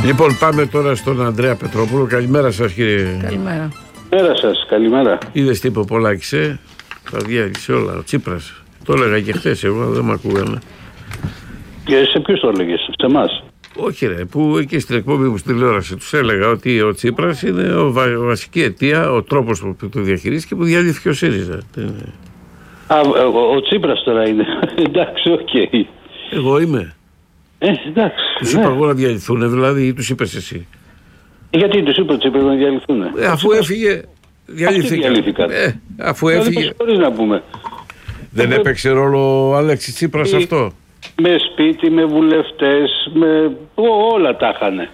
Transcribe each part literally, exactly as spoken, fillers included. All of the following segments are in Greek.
Λοιπόν, πάμε τώρα στον Ανδρέα Πετρόπουλο. Καλημέρα σας, κύριε. Καλημέρα. Καλημέρα σας, καλημέρα. Είδες τι είπε ο Πολάκης, ε? Τα διάλυσε όλα. Ο Τσίπρας. Το έλεγα και χθες, εγώ δεν μ' ακούγανε. Και σε ποιους το έλεγες, σε εμάς? Όχι, ρε, που εκεί στην εκπομπή μου στην τηλεόραση τους έλεγα ότι ο Τσίπρας είναι ο βα... βασική αιτία, ο τρόπος που το διαχειρίστηκε που διαλύθηκε ο ΣΥΡΙΖΑ. Α, ο, ο Τσίπρας τώρα είναι. Εντάξει, οκ. Okay. Εγώ είμαι. Ε, εντάξει. Τους ναι. είπα εγώ να διαλυθούν, δηλαδή, ή τους είπες εσύ? Γιατί τους είπε ο Τσίπρας να διαλυθούν? Ε, αφού έφυγε, διαλύθηκαν. Ε, αφού έφυγε. Χωρίς να πούμε. Δεν ε, έπαιξε ρόλο ο Αλέξης Τσίπρας ε, αυτό? Με σπίτι, με βουλευτές, με όλα τα είχανε.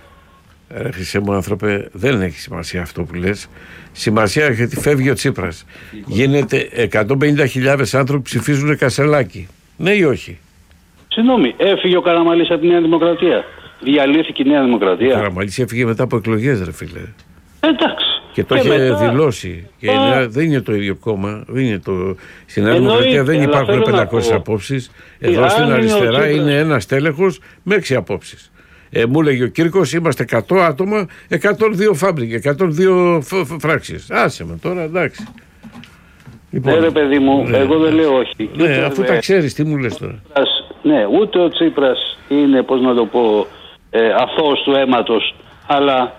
Ρε χρυσέ μου άνθρωπε, δεν έχει σημασία αυτό που λες. Σημασία έχει ότι φεύγει ο Τσίπρας. Γίνεται εκατόν πενήντα χιλιάδες άνθρωποι ψηφίζουν Κασελάκη. Ναι ή όχι? Συγγνώμη, έφυγε ο Καραμανλής από τη Νέα Δημοκρατία. Διαλύθηκε η Νέα Δημοκρατία. Ο Καραμανλής έφυγε μετά από εκλογές, ρε φίλε. Εντάξει. Και το και είχε μετά... δηλώσει. Και Α... δεν είναι το ίδιο κόμμα. Δεν είναι το... Στην Νέα Δημοκρατία δεν υπάρχουν πεντακόσιες απόψεις. Εδώ στην αριστερά είναι, είναι ένας τέλεχος με έξι απόψεις. Ε, μου έλεγε ο Κύρκος, είμαστε εκατό άτομα, εκατόν δύο φάμπρικες, εκατόν δύο φράξεις. Άσε με τώρα, εντάξει. Λοιπόν, ναι, ρε παιδί μου, ναι, εγώ δεν λέω όχι. Ναι, ούτε, αφού ε, τα ξέρεις, τι μου λες τώρα? Ναι, ούτε ο Τσίπρας είναι, πώς να το πω, ε, αθώος του αίματος, αλλά...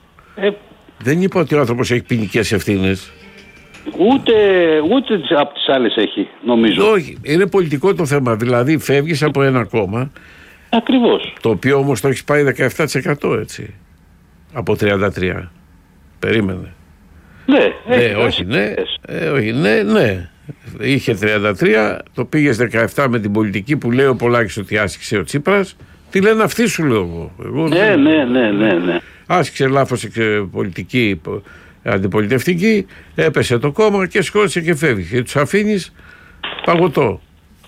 Ε, δεν είπα ότι ο άνθρωπος έχει ποινικές ευθύνες. Ούτε, ούτε από τις άλλες έχει, νομίζω. Όχι, είναι πολιτικό το θέμα. Δηλαδή φεύγεις από ένα κόμμα. Ακριβώς. Το οποίο όμως το έχεις πάει δεκαεπτά τοις εκατό, έτσι. Από τριάντα τρία. Περίμενε. Ναι, ναι, όχι, ναι, ε, όχι, ναι, ναι. Είχε τριάντα τρία, το πήγες δεκαεπτά με την πολιτική που λέει ο Πολάκης ότι άσκησε ο Τσίπρας. Τι λένε αυτοί, σου λέω εγώ. εγώ ναι, ναι, ναι, ναι, ναι. Άσκησε λάθος πολιτική, αντιπολιτευτική, έπεσε το κόμμα και σκότωσε και φεύγει. Και τους αφήνεις παγωτό.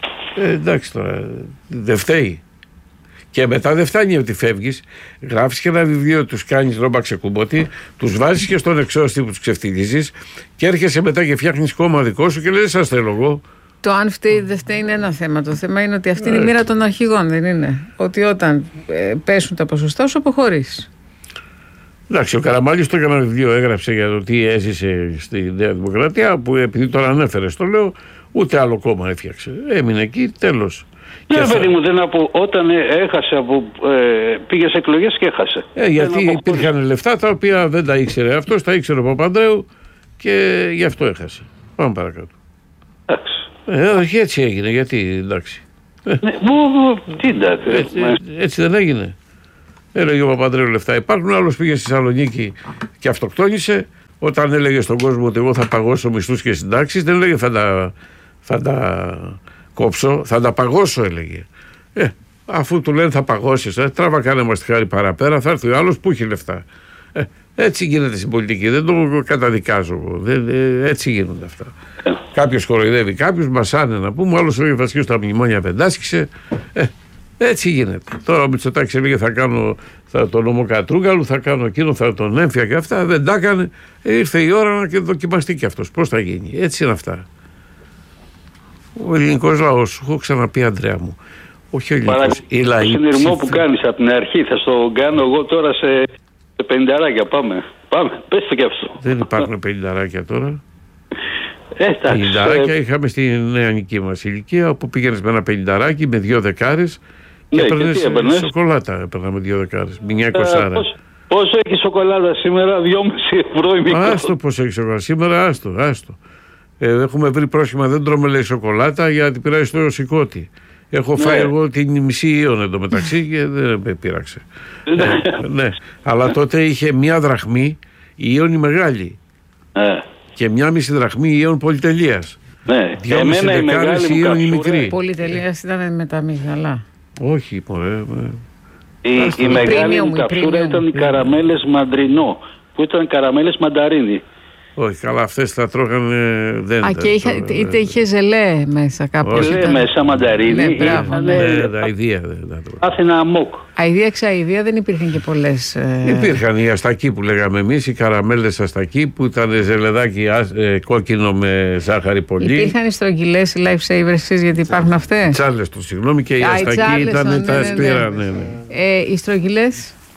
Ε, εντάξει τώρα, δεν φταίει. Και μετά δεν φτάνει ότι φεύγεις, γράφεις και ένα βιβλίο, τους κάνεις ρόμπα ξεκούμποτη, τους βάζεις και στον εξώστη που τους ξεφτιλίζεις και έρχεσαι μετά και φτιάχνεις κόμμα δικό σου και λες, σας θέλω εγώ. Το αν φταίει δεν φταίει είναι ένα θέμα. Το θέμα είναι ότι αυτή είναι η μοίρα των αρχηγών, δεν είναι? Ότι όταν ε, πέσουν τα ποσοστά σου αποχωρείς. Εντάξει, ο Καραμανλής το έκανε βιβλίο, έγραψε για το τι έζησε στη Νέα Δημοκρατία, που επειδή τώρα ανέφερες το λέω, ούτε άλλο κόμμα έφτιαξε. Έμεινε εκεί, τέλος. Ναι, παιδί μου, δεν απο... όταν έχασε, από... ε, πήγε σε εκλογές και έχασε. Ε, γιατί υπήρχαν λεφτά τα οποία δεν τα ήξερε αυτός, τα ήξερε ο Παπανδρέου και γι' αυτό έχασε. Πάμε παρακάτω. Εντάξει. Ε, όχι, έτσι έγινε, γιατί, εντάξει. Ναι, μου, μου, τι εντάξει. Έτσι, έτσι δεν έγινε. Έλεγε ο Παπανδρέου λεφτά υπάρχουν, άλλος πήγε στη Θεσσαλονίκη και αυτοκτόνησε. Όταν έλεγε στον κόσμο ότι εγώ θα παγώσω μισθούς και συντάξεις, δεν έλεγε θα τα, θα τα κόψω, θα τα παγώσω, έλεγε. Ε, αφού του λένε θα παγώσεις, ε, τράβα κάνε μας τη χάρη παραπέρα, θα έρθει ο άλλος που έχει λεφτά. Ε, έτσι γίνεται στην πολιτική, δεν το καταδικάζω εγώ. Δεν, ε, έτσι γίνονται αυτά. Κάποιος κοροϊδεύει, κάποιος μασάνε να πούμε, άλλος έλεγε βασιλείο στα μνημόνια πεντάσκησε. Ε, έτσι γίνεται. Τώρα ο Μητσοτάκης έλεγε θα κάνω θα τον νόμο Κατρούγκαλου, θα κάνω εκείνο, θα τον έμφυα και αυτά. Δεν τα έκανε. Ε, ήρθε η ώρα να δοκιμαστεί και αυτός. Πώς θα γίνει? Έτσι είναι αυτά. Ο ελληνικός λαός, σου έχω ξαναπεί, Ανδρέα μου. Όχι ο ελληνικός. Η λαή. Το συνειρμό που κάνεις από την αρχή θα στο κάνω εγώ τώρα σε, σε πενηνταράκια. Πάμε. Πάμε. Πες το και αυτό. Δεν υπάρχουν πενηνταράκια τώρα. Ε, πενηνταράκια ε... είχαμε στη νεανική μας ηλικία, όπου πήγαινες με ένα πενηνταράκι με δύο δεκάρες και ναι, έπαιρνες σοκολάτα. Έπαιρνα με δύο δεκάρες. Μια εικοσάρα. Πώς, πόσο έχει σοκολάτα σήμερα? Δυόμισι ευρώ η μικρό. Άστο πόσο έχει σοκολάτα σήμερα, άστο, άστο. Ε, έχουμε βρει πρόσχημα, δεν τρώμε λέει σοκολάτα γιατί πειράζει το σηκώτη. Έχω ναι. φάει εγώ την μισή Ιον εντωμεταξύ και δεν με πείραξε. ε, ναι. Αλλά τότε είχε μια δραχμή η Ιον η μεγάλη. Ναι. Και μια μισή δραχμή η Ιον πολυτελείας. Ναι. Δυόμιση δεκάρες η Ιον η μικρή. Πολυτελείας ήταν με τα μυγδαλά. Όχι, μωρέ. Η, η μεγάλη μου καψούρα ήταν οι καραμέλες μαντρινό, που ήταν καραμέλες μανταρίνι. Όχι, καλά, αυτές θα τρώγανε. Δεν Α, και είχε, τώρα, είτε είχε ζελέ μέσα κάπου. Ζελέ ήταν... μέσα, μανταρίνι. Ναι, μπράβο. Ναι, ναι, ναι, αηδία. Άθηνα αμόκ. Αηδία, ξαηδία δεν υπήρχαν και πολλές. Ε... Υπήρχαν οι αστακοί που λέγαμε εμείς, οι καραμέλες αστακοί που ήταν ζελεδάκι ε, κόκκινο με ζάχαρη πολύ. Υπήρχαν οι στρογγυλές, οι life savers, εσείς, γιατί υπάρχουν αυτές. Τσάλες του, συγγνώμη, και οι αστακοί ήταν τα σκληρά. Οι στρογγυλές.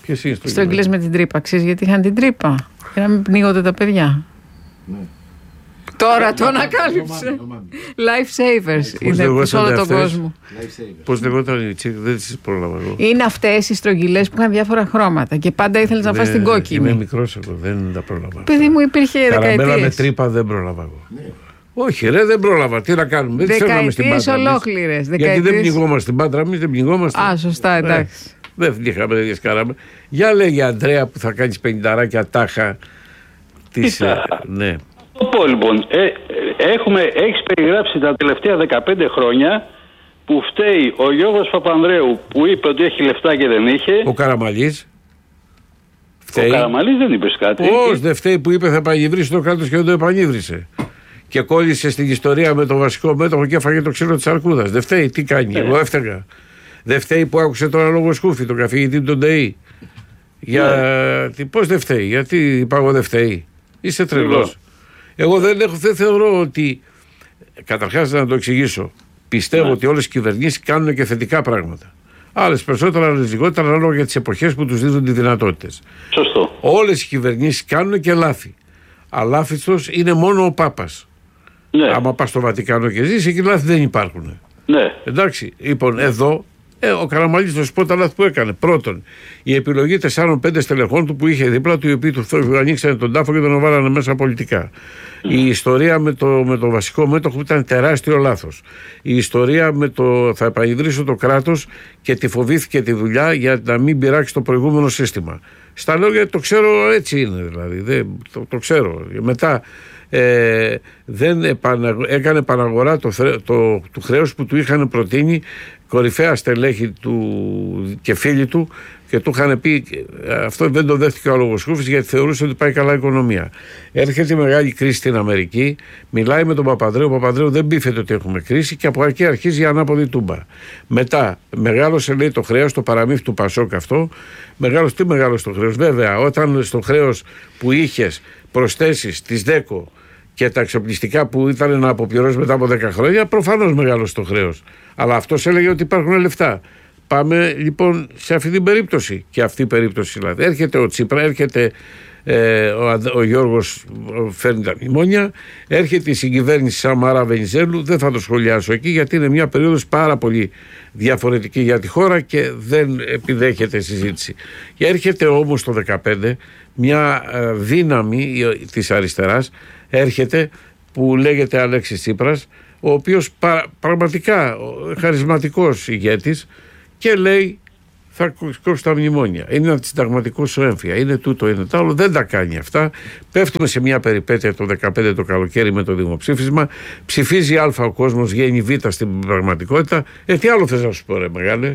Και εσύ στρογγυλές με την τρύπα. Ξέρεις γιατί είχαν την τρύπα? Για να μην πνίγονται τα παιδιά. Ναι. Τώρα το ανακάλυψε. Life savers είναι σε όλο τον κόσμο. Πώς λεγόταν η τσίρ, δεν τις πρόλαβα εγώ. Είναι αυτές οι στρογγυλές που είχαν διάφορα χρώματα και πάντα ήθελες να φας την κόκκινη. Είμαι μικρός εγώ, δεν τα πρόλαβα. Παιδί μου, υπήρχε δεκαετίες. Καραμέλα με τρύπα δεν πρόλαβα εγώ. Όχι, ρε, δεν πρόλαβα. Τι να κάνουμε. Δεκαετίες ολόκληρες. Γιατί δεν πνιγόμαστε στην Πάτρα, εμείς δεν πνιγόμαστε. Α, σωστά, εντάξει. Δεν είχαμε τέτοιε καραμέλα. Για λέγε, Αντρέα, που θα κάνεις πενηνταράκια τάχα. Της, ναι. πω λοιπόν, ε, έχουμε, έχεις περιγράψει τα τελευταία δεκαπέντε χρόνια που φταίει ο Γιώργος Παπανδρέου που είπε ότι έχει λεφτά και δεν είχε. Ο Καραμαλής. Φταίει. Ο Καραμαλής δεν είπες κάτι. Πώς δεν φταίει που είπε θα επανυβρίσει το κράτος και δεν το επανύβρισε. Και κόλλησε στην ιστορία με το βασικό μέτοχο και έφαγε το ξύλο της αρκούδας. Δεν φταίει, τι κάνει, εγώ έφταιγα. Δεν φταίει που άκουσε τώρα λόγο Σκούφη, τον καθηγητή τον ΤΕΗ. Για... ναι. Πώς δεν φταίει, γιατί είπα εγώ δεν φταίει. Είσαι τρελός. Εγώ δεν, έχω, δεν θεωρώ ότι. Καταρχάς να το εξηγήσω. Πιστεύω ναι. ότι όλες οι κυβερνήσεις κάνουν και θετικά πράγματα. Άλλες περισσότερα, άλλες λιγότερα, ανάλογα για τις εποχές που τους δίνουν τις δυνατότητες. Σωστό. Όλες οι κυβερνήσεις κάνουν και λάθη. Αλάθιστος είναι μόνο ο Πάπας. Ναι. Άμα πας στο Βατικάνο και ζεις, εκεί λάθη δεν υπάρχουν. Ναι. Εντάξει, λοιπόν, εδώ. Ε, ο Καραμαλής θα σου πω τα λάθη που έκανε. Πρώτον, η επιλογή τεσσάρων πέντε στελεχών του που είχε δίπλα του, οι οποίοι του ανοίξανε τον τάφο και τον βάλανε μέσα πολιτικά. Mm. Η ιστορία με το, με το βασικό μέτοχο που ήταν τεράστιο λάθος. Η ιστορία με το θα επανειδρύσω το κράτος και τη φοβήθηκε τη δουλειά για να μην πειράξει το προηγούμενο σύστημα. Στα λόγια το ξέρω, έτσι είναι δηλαδή. Δεν, το, το ξέρω. Μετά. Ε, δεν επανα, έκανε επαναγορά το, το, του χρέους που του είχαν προτείνει κορυφαία στελέχη του και φίλοι του και του είχαν πει αυτό δεν το δέχτηκε ο Αλογοσκούφης γιατί θεωρούσε ότι πάει καλά η οικονομία. Έρχεται η μεγάλη κρίση στην Αμερική, μιλάει με τον Παπανδρέου, ο Παπανδρέου δεν πείθεται ότι έχουμε κρίση και από εκεί αρχίζει η ανάποδη τούμπα. Μετά μεγάλωσε λέει το χρέος, το παραμύθι του Πασόκ αυτό, μεγάλωσε, τι μεγάλωσε το χρέος, βέβαια όταν στο χρέος που είχες προσθέσεις της ΔΕΚΟ και τα εξοπλιστικά που ήταν να αποπληρώσει μετά από δέκα χρόνια, προφανώς μεγάλωσε το χρέος. Αλλά αυτός έλεγε ότι υπάρχουν λεφτά. Πάμε λοιπόν σε αυτή την περίπτωση. Και αυτή η περίπτωση δηλαδή. Έρχεται ο Τσίπρα, έρχεται ε, ο, ο Γιώργος φέρνει τα μνημόνια, έρχεται η συγκυβέρνηση Σαμαρά Βενιζέλου. Δεν θα το σχολιάσω εκεί γιατί είναι μια περίοδος πάρα πολύ διαφορετική για τη χώρα και δεν επιδέχεται συζήτηση. Και έρχεται όμως το δεκαπέντε μια ε, δύναμη της αριστεράς. Έρχεται που λέγεται Αλέξης Τσίπρας, ο οποίος πα, πραγματικά χαρισματικός ηγέτης και λέει θα κόψει τα μνημόνια. Είναι αντισυνταγματικό σου έμφυα. Είναι τούτο, είναι τ' άλλο. Δεν τα κάνει αυτά. Πέφτουμε σε μια περιπέτεια το δεκαπέντε το καλοκαίρι με το δημοψήφισμα. Ψηφίζει Α ο κόσμος, βγαίνει Β στην πραγματικότητα. Ε, τι άλλο θες να σου πω, ρε μεγάλε.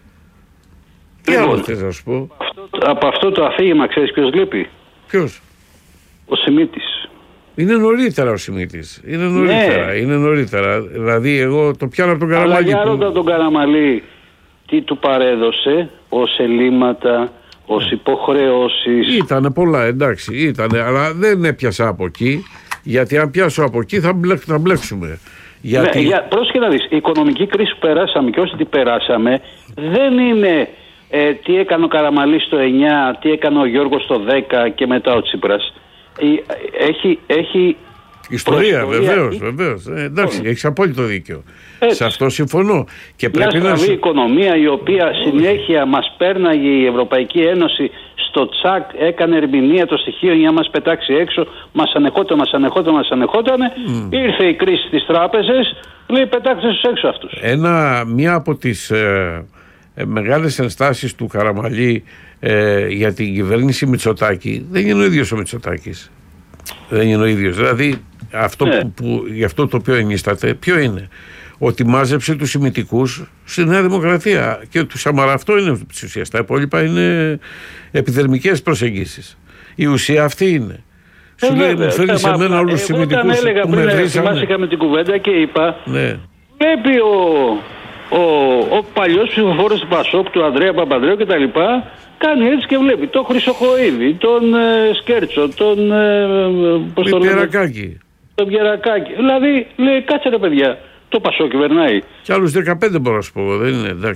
Τι άλλο θες να σου πω. Αυτό, από αυτό το αφήγημα ξέρεις ποιος λείπει. Ποιος? Ο Σιμίτης. Είναι νωρίτερα ο Σιμίτης. Είναι νωρίτερα. Ναι. Είναι νωρίτερα. Δηλαδή, εγώ το πιάνω από τον Καραμαλή. Αλλά για ρώτα τον Καραμαλή, τι του παρέδωσε ως ελλείμματα, ως υποχρεώσεις. Ήτανε πολλά, εντάξει. Ήτανε, αλλά δεν έπιασα από εκεί. Γιατί αν πιάσω από εκεί θα, μπλεκ, θα μπλέξουμε. Γιατί... Ναι, για, πρόσεχε να δεις. Η οικονομική κρίση που περάσαμε και όσοι την περάσαμε δεν είναι ε, τι έκανε ο Καραμαλής το εννιά, τι έκανε ο Γιώργος το δέκα και μετά ο Τσίπρας. Έχει, έχει ιστορία, βεβαίως, βεβαίως. Ε, εντάξει, έχεις απόλυτο δίκιο. Έτσι. Σε αυτό συμφωνώ. Και μια πρέπει στραβή να... οικονομία η οποία συνέχεια μας πέρναγε η Ευρωπαϊκή Ένωση στο τσακ, έκανε ερμηνεία το στοιχείο για να μας πετάξει έξω, μας ανεχόταν, μας ανεχόταν, μας ανεχόταν. Mm. Ήρθε η κρίση στις τράπεζες, λέει πετάξτε στους έξω αυτούς. Ένα, μία από τις ε, ε, μεγάλες ενστάσεις του Καραμαλή ε, για την κυβέρνηση Μητσοτάκη δεν είναι ο ίδιος ο Μητσοτάκης. Δεν είναι ο ίδιος. Δηλαδή αυτό ναι. που, που, για αυτό το οποίο ενίσταται ποιο είναι? Ότι μάζεψε τους ημιτικούς στη Νέα Δημοκρατία και του Σαμαρά. Αυτό είναι της ουσίας. Τα υπόλοιπα είναι επιδερμικές προσεγγίσεις. Η ουσία αυτή είναι. Ε, Σου λέει μου φέρνει σε μένα όλους τους ημιτικούς που με βρήσανε. Εγώ είχαμε την κουβέντα και είπα ναι. Πρέπει ο, ο, ο παλιός ψηφοφόρος του Πασόκ, του Ανδρέα Παπανδρέου και τα λοιπά, κάνει έτσι και βλέπει τον Χρυσοχοΐδη, τον ε, Σκέρτσο, τον ε, τον Πιερακάκη. Τον Πιερακάκη. Δηλαδή λέει κάτσε ρε παιδιά. Το Πασόκ κυβερνάει. Και άλλους δεκαπέντε μπορώ να σου πω, δεν είναι εντάξει.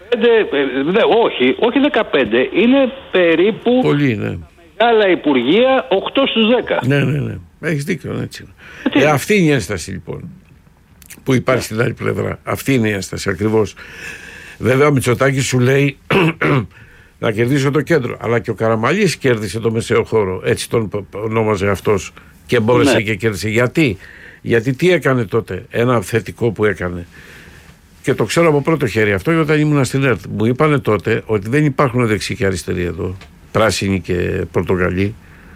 δε, όχι, όχι δεκαπέντε, είναι περίπου. Πολύ, ναι. Άλλα υπουργεία οκτώ στους δέκα. Ναι, ναι, ναι. Έχεις δίκιο, έτσι. Ε, αυτή είναι η ένσταση λοιπόν που υπάρχει στην άλλη πλευρά. Αυτή είναι η ένσταση ακριβώς. Βέβαια ο Μητσοτάκης σου λέει να κερδίσω το κέντρο. Αλλά και ο Καραμανλής κέρδισε το μεσαίο χώρο. Έτσι τον ονόμαζε αυτός και μπόρεσε ναι. και κέρδισε. Γιατί? Γιατί τι έκανε τότε? Ένα θετικό που έκανε. Και το ξέρω από πρώτο χέρι αυτό, όταν ήμουν στην ΕΡΤ. Μου είπανε τότε ότι δεν υπάρχουν δεξιοί και αριστεροί εδώ. Πράσινοι και Πορτογαλοί.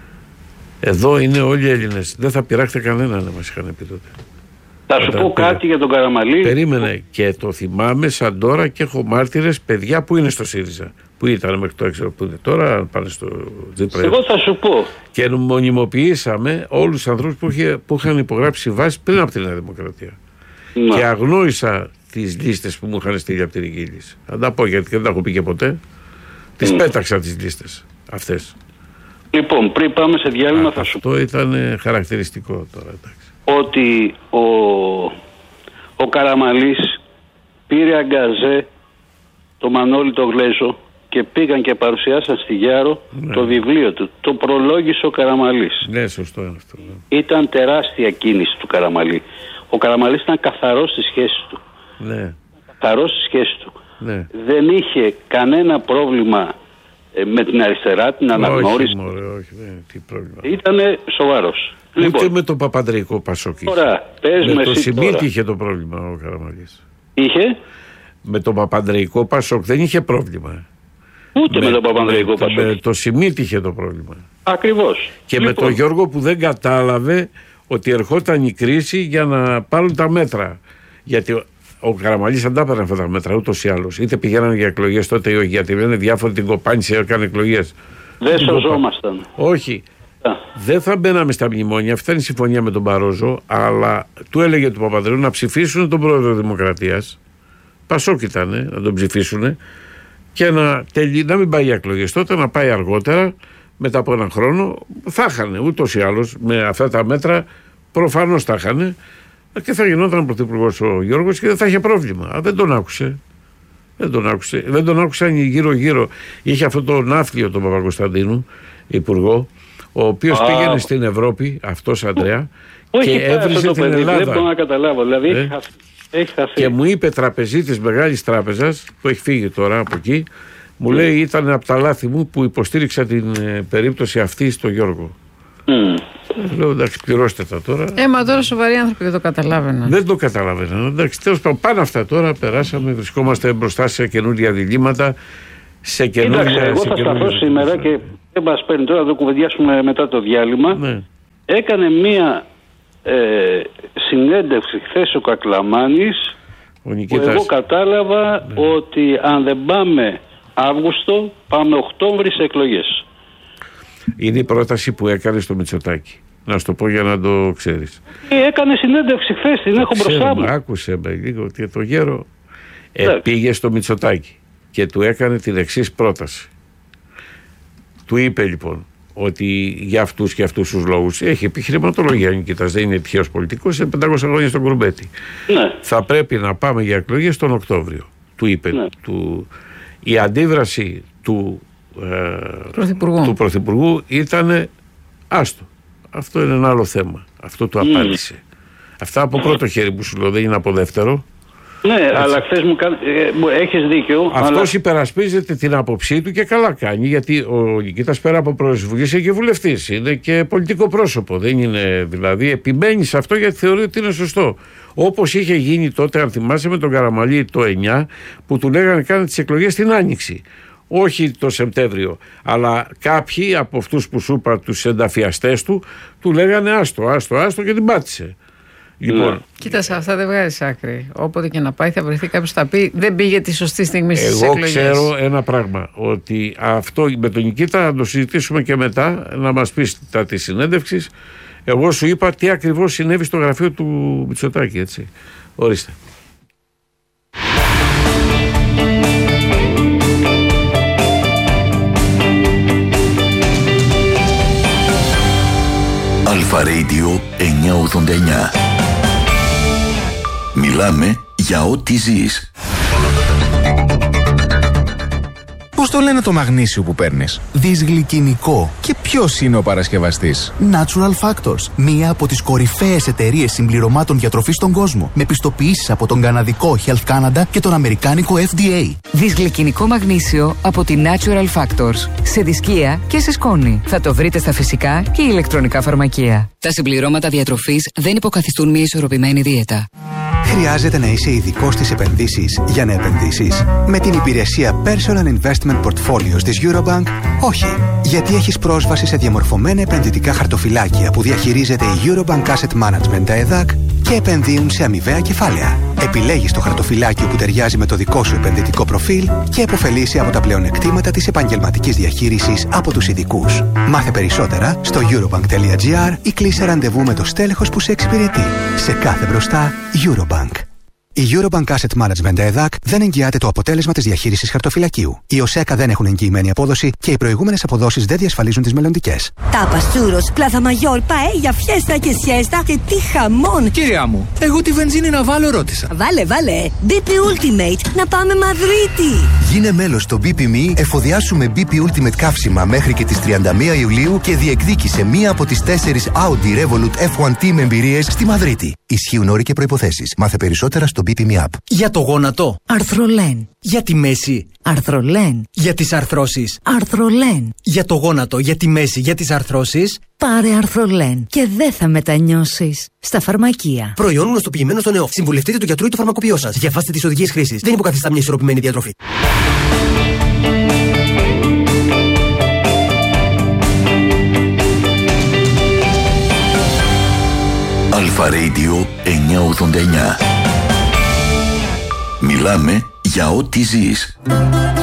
Εδώ είναι όλοι οι Έλληνες. Δεν θα πειράχτε κανένα να μας είχαν πει τότε. Θα σου πω κάτι πήρα. για τον Καραμανλή. Περίμενε και το θυμάμαι σαν τώρα και έχω μάρτυρες παιδιά που είναι στο ΣΥΡΙΖΑ. Που ήταν μέχρι το έξω που είναι τώρα, πάνε στο Τζίπρα. Εγώ θα σου πω. Και μονιμοποιήσαμε όλους τους ανθρώπους που, είχε, που είχαν υπογράψει συμβάσεις πριν από τη Νέα Δημοκρατία. Να. Και αγνόησα τις λίστες που μου είχαν στείλει από τη Ριγίλης. Θα τα πω γιατί δεν τα έχω πει και ποτέ. Τις mm. πέταξα τις λίστες αυτές. Λοιπόν, πριν πάμε σε διάλειμμα, Α, θα σου πω. Αυτό ήταν χαρακτηριστικό τώρα, εντάξει. Ότι ο, ο Καραμανλής πήρε αγκαζέ το Μανώλη το Γλέζο και πήγαν και παρουσιάσαν στη Γιάρο ναι. το βιβλίο του. Το προλόγησε ο Καραμανλής. Ναι, σωστό είναι αυτό. Ναι. Ήταν τεράστια κίνηση του Καραμανλή. Ο Καραμανλής ήταν καθαρός στη σχέση του. Ναι. Καθαρός στη σχέση του. Ναι. Δεν είχε κανένα πρόβλημα ε, με την αριστερά, την αναγνώριση. Όχι, μωρέ, όχι, ναι, τι πρόβλημα. Ήτανε σοβαρός. Ούτε Λοιπόν, με το Παπανδρεϊκό Πασόκ. Τώρα, πες με με το Σιμίτη είχε το πρόβλημα ο Καραμανλής. Είχε. Με το Παπανδρεϊκό Πασόκ δεν είχε πρόβλημα. Ούτε με, με το Παπανδρεϊκό με, Πασόκ. Με το Σιμίτη είχε το πρόβλημα. Ακριβώς. Και λοιπόν. με τον Γιώργο που δεν κατάλαβε ότι ερχόταν η κρίση για να πάρουν τα μέτρα. Γιατί ο, ο Καραμανλής δεν τα έπαιρνε αυτά τα μέτρα ούτως ή άλλως. Είτε πηγαίνανε για εκλογές τότε ή όχι. Γιατί λένε διάφοροι την κοπάνισε, έκανε εκλογές. Δεν σωζόμασταν. Όχι. Δεν θα μπαίναμε στα μνημόνια, αυτή ήταν η συμφωνία με τον Μπαρόζο, αλλά του έλεγε του Παπανδρέου να ψηφίσουν τον πρόεδρο Δημοκρατίας. Πασόκ ήτανε, να τον ψηφίσουν και να, τελει... να μην πάει για εκλογές τότε, να πάει αργότερα, μετά από έναν χρόνο. Θα είχαν ούτως ή άλλως με αυτά τα μέτρα, προφανώς θα είχαν και θα γινόταν πρωθυπουργός ο Γιώργος και δεν θα είχε πρόβλημα. Α, δεν τον άκουσε. Δεν τον άκουσε. Δεν τον άκουσαν γύρω-γύρω. Είχε αυτό το ναύλιο τον Παπακοσταντίνου, υπουργό, ο οποίος ah. πήγαινε στην Ευρώπη, αυτός Αντρέα, Όχι, και έβριζε την παιδί, Ελλάδα. Δεν μπορώ να καταλάβω. Δηλαδή, ε? έχει χαθεί. Και μου είπε τραπεζίτης μεγάλης τράπεζας, που έχει φύγει τώρα από εκεί, μου mm. λέει ήταν από τα λάθη μου που υποστήριξα την ε, περίπτωση αυτή στο Γιώργο. Mm. Ε, λέω εντάξει, πληρώστε τα τώρα. Ε, μα τώρα σοβαροί άνθρωποι δεν το καταλάβαιναν. Δεν το καταλάβαιναν. Εντάξει, τέλος πάντων, πάνω αυτά τώρα περάσαμε, βρισκόμαστε μπροστά σε καινούργια διλήμματα. Σε καινούργια. Κοίταξε, εγώ θα σταθώ σήμερα και δεν μας παίρνει τώρα να το κουβεντιάσουμε μετά το διάλειμμα. Ναι. Έκανε μία ε, συνέντευξη χθες ο Κακλαμάνης που εγώ κατάλαβα ναι. ότι αν δεν πάμε Αύγουστο πάμε Οκτώβρη σε εκλογές. Είναι η πρόταση που έκανε στο Μητσοτάκη. Να σου το πω για να το ξέρεις. Ε, έκανε συνέντευξη χθες, την έχω Ξέρω, μπροστά μου. Άκουσε με λίγο ότι το γέρο ε, πήγε στο Μητσοτάκη και του έκανε την εξής πρόταση. Του είπε λοιπόν ότι για αυτούς και αυτούς τους λόγους έχει επιχειρηματολογία, Νικήτας, δεν είναι τυχαίος πολιτικός, είναι πεντακόσια χρόνια στον Κουρμπέτη. Ναι. Θα πρέπει να πάμε για εκλογές τον Οκτώβριο. Του είπε. Ναι. Του, η αντίδραση του, ε, Πρωθυπουργού. του Πρωθυπουργού ήταν άστο. Αυτό είναι ένα άλλο θέμα. Αυτό του απάντησε. Mm. Αυτά από πρώτο χέρι που σου λέω, δεν είναι από δεύτερο. Ναι, έτσι. Αλλά χθες μου, ε, έχεις δίκιο. Αυτός αλλά... υπερασπίζεται την άποψή του και καλά κάνει, γιατί ο Νικήτας πέρα από πρόεδρος Βουλής είναι και βουλευτής, είναι και πολιτικό πρόσωπο. Δεν είναι, δηλαδή, επιμένει σε αυτό γιατί θεωρεί ότι είναι σωστό. Όπως είχε γίνει τότε, αν θυμάσαι, με τον Καραμανλή το εννιά, που του λέγανε κάνε τις εκλογές την Άνοιξη. Όχι το Σεπτέμβριο, αλλά κάποιοι από αυτούς που σου είπα, τους ενταφιαστές του, του λέγανε άστο, άστο, άστο και την πάτησε. Λοιπόν, ναι. Κοίτα, σε αυτά δεν βγάζει άκρη. Όποτε και να πάει, θα βρεθεί κάποιο που θα πει δεν πήγε τη σωστή στιγμή στις εκλογές. Εγώ ξέρω ένα πράγμα. Ότι αυτό με τον Νικήτα να το συζητήσουμε και μετά, να μας πεις τα τη συνέντευξη. Εγώ σου είπα τι ακριβώς συνέβη στο γραφείο του Μητσοτάκη, έτσι. Ορίστε. Αλφα Radio εννιακόσια ογδόντα εννιά. Μιλάμε για ό,τι ζεις. το λένε το μαγνήσιο που παίρνεις? Δυσγλυκινικό. Και ποιος είναι ο παρασκευαστής? Natural Factors, μία από τις κορυφαίες εταιρείες συμπληρωμάτων διατροφής στον κόσμο, με πιστοποιήσεις από τον καναδικό Health Canada και τον αμερικάνικο F D A. Δυσγλυκινικό μαγνήσιο από τη Natural Factors. Σε δισκία και σε σκόνη. Θα το βρείτε στα φυσικά και ηλεκτρονικά φαρμακεία. Τα συμπληρώματα διατροφής δεν υποκαθιστούν μια ισορροπημένη δίαιτα. Χρειάζεται να είσαι ειδικός στις επενδύσεις για να επενδύσεις? Με την υπηρεσία Personal Investment Portfolios της Eurobank, όχι. Γιατί έχεις πρόσβαση σε διαμορφωμένα επενδυτικά χαρτοφυλάκια που διαχειρίζεται η Eurobank Asset Management ΕΕ Δ Α Κ και επενδύουν σε αμοιβαία κεφάλαια. Επιλέγεις το χαρτοφυλάκιο που ταιριάζει με το δικό σου επενδυτικό προφίλ και επωφελείσαι από τα πλεονεκτήματα της επαγγελματικής διαχείρισης από τους ειδικούς. Μάθε περισσότερα στο eurobank.gr ή κλείσε ραντεβού με το στέλεχος που σε εξυπηρετεί. Σε κάθε μπροστά, Eurobank. Η Eurobank Asset Management ΕΕ Δ Α Κ δεν εγγυάται το αποτέλεσμα της διαχείρισης χαρτοφυλακίου. Οι ΟΣΕΚΑ δεν έχουν εγγυημένη απόδοση και οι προηγούμενες αποδόσεις δεν διασφαλίζουν τις μελλοντικές. Τάπα, τσούρος, πλάθα μαγιόρ, παέλια, φιέστα και σιέστα και τι χαμόν! Κυρία μου, εγώ τη βενζίνη να βάλω ρώτησα. Βάλε, βάλε! μπι πι Ultimate, να πάμε Μαδρίτη! Γίνε μέλος στο μπι πι εμ ι, εφοδιάσου με μπι πι Ultimate καύσιμα μέχρι και τις τριάντα μία Ιουλίου και διεκδίκησε μία από τις τέσσερις Audi Revolut εφ ουάν τι με εμπειρίες στη Μαδρίτη. Ισχύουν όροι και προϋποθέσεις. Μάθε περισσότερα στο μπι πι εμ ι App. Για το γόνατο, Αρθρολέν. Για τη μέση, Αρθρολέν. Για τις αρθρώσεις, Αρθρολέν. Για το γόνατο, για τη μέση, για τις αρθρώσεις, πάρε Αρθρολέν και δεν θα μετανιώσεις. Στα φαρμακεία. Προϊόν γνωστοποιημένο στον ΕΟΦ. Συμβουλευτείτε του γιατρού ή του φαρμακοποιό σας. Διαβάστε τις οδηγίες χρήσης. Δεν υποκαθιστά μια ισορροπημένη διατροφή. Αλφα Radio εννιακόσια ογδόντα εννιά. Μιλάμε για ό,τι ζεις.